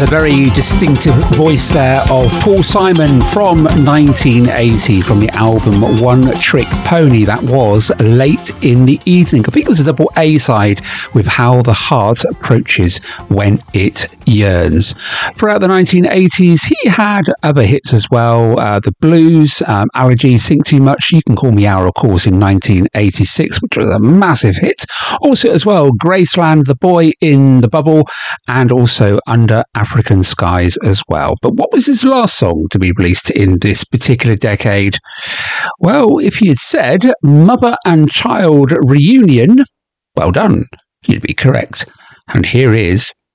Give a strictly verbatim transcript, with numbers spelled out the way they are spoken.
The very distinctive voice there of Paul Simon from nineteen eighty from the album One Trick Pony. That was Late in the Evening. I think it was a double A side with How the Heart Approaches When It Yearns. Throughout the nineteen eighties, he had other hits as well. Uh, the Blues, um, Allergies, Think Too Much, You Can Call Me Out, of course, in nineteen eighty-six, which was a massive hit. Also as well, Graceland, The Boy in the Bubble, and also Under African Skies as well. But what was his last song to be released in this particular decade? Well, if he had said Mother and Child Reunion, well done, you'd be correct. And here is